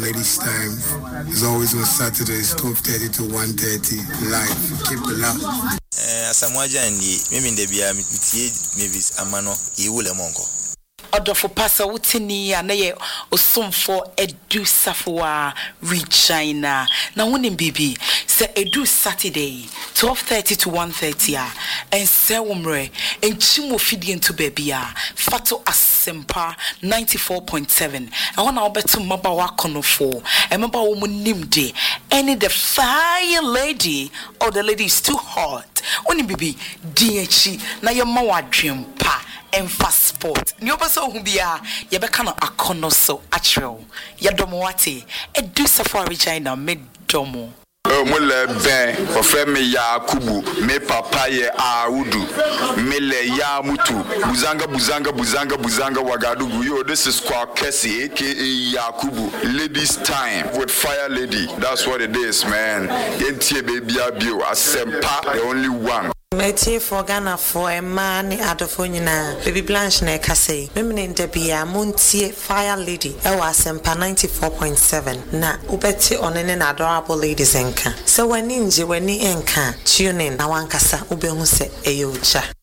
Ladies time is always on Saturdays, 12:30 to 1:30 live. Keep it loud. Asamoah ndi mimi ndebia mitie mavis amano yiwule monko. Odofo pasa wutini ya naye osomfo edu safoa Regina na wonim bibi se edu Saturday 12:30 to 1:30 and se womre enchimo fidi into baby fato asempa 94.7 and wana obeto maba wakonofo emaba wo nimde any the fire lady or the lady is too hot wonim bibi DH na ye ma wadwempa and fast sport. Nyobaso hubia yebeka no akono so atrel. Yadomowate edu safa Regina medomo. Mule ben ofre me Yakubu me papa ye Audu mele ya mutu buzanga wagadugu. Yo, this is Kwakesi aka Yakubu. Ladies time with Fire Lady. That's what it is, man. Yentie baby abio asempa the only one. Metie for Ghana for a man adofo nyina baby Blanche na ekase memne ndebia montie Fire Lady ewa sempa 94.7 na ubeti onene na adorable ladies enka so wani nje wani enka tune in na wankasa ubehu se eyocha